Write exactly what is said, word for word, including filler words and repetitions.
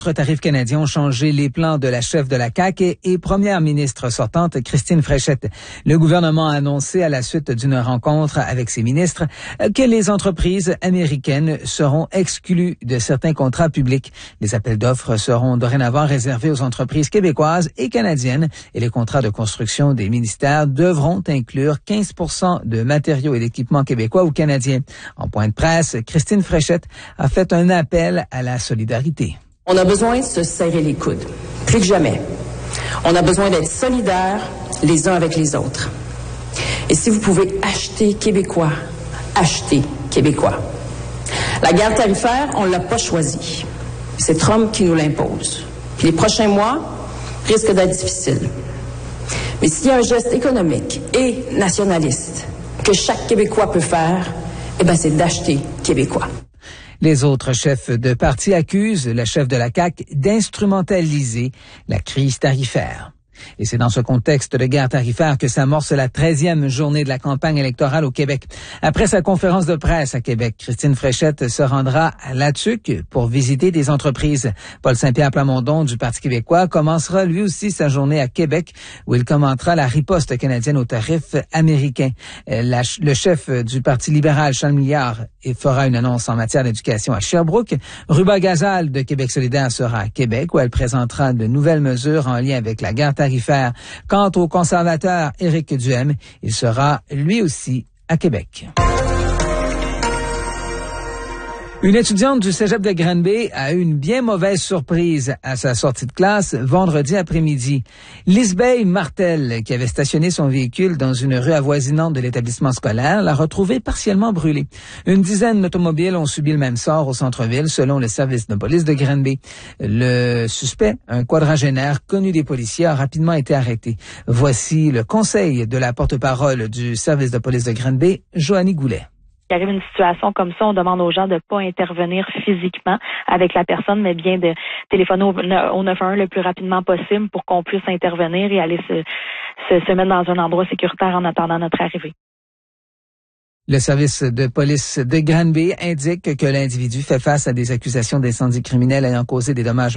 Les tarifs canadiens ont changé les plans de la chef de la C A Q et, et première ministre sortante, Christine Fréchette. Le gouvernement a annoncé à la suite d'une rencontre avec ses ministres que les entreprises américaines seront exclues de certains contrats publics. Les appels d'offres seront dorénavant réservés aux entreprises québécoises et canadiennes et les contrats de construction des ministères devront inclure quinze pour cent de matériaux et d'équipements québécois ou canadiens. En point de presse, Christine Fréchette a fait un appel à la solidarité. On a besoin de se serrer les coudes, plus que jamais. On a besoin d'être solidaires les uns avec les autres. Et si vous pouvez acheter québécois, achetez québécois. La guerre tarifaire, on ne l'a pas choisie. C'est Trump qui nous l'impose. Puis les prochains mois risquent d'être difficiles. Mais s'il y a un geste économique et nationaliste que chaque Québécois peut faire, eh bien, c'est d'acheter québécois. Les autres chefs de parti accusent le chef de la C A Q d'instrumentaliser la crise tarifaire. Et c'est dans ce contexte de guerre tarifaire que s'amorce la treizième journée de la campagne électorale au Québec. Après sa conférence de presse à Québec, Christine Fréchette se rendra à La Tuque pour visiter des entreprises. Paul Saint-Pierre Plamondon du Parti québécois commencera lui aussi sa journée à Québec où il commentera la riposte canadienne aux tarifs américains. La, le chef du Parti libéral, Charles Milliard, fera une annonce en matière d'éducation à Sherbrooke. Ruba Gazal de Québec solidaire sera à Québec où elle présentera de nouvelles mesures en lien avec la guerre tarifaire. Quant au conservateur Éric Duhem, il sera lui aussi à Québec. Une étudiante du cégep de Granby a eu une bien mauvaise surprise à sa sortie de classe vendredi après-midi. Lisbeth Martel, qui avait stationné son véhicule dans une rue avoisinante de l'établissement scolaire, l'a retrouvé partiellement brûlé. Une dizaine d'automobiles ont subi le même sort au centre-ville, selon le service de police de Granby. Le suspect, un quadragénaire connu des policiers, a rapidement été arrêté. Voici le conseil de la porte-parole du service de police de Granby, Joanie Goulet. Il arrive une situation comme ça, on demande aux gens de pas intervenir physiquement avec la personne, mais bien de téléphoner au neuf un un le plus rapidement possible pour qu'on puisse intervenir et aller se, se, se mettre dans un endroit sécuritaire en attendant notre arrivée. Le service de police de Granby indique que l'individu fait face à des accusations d'incendie criminel ayant causé des dommages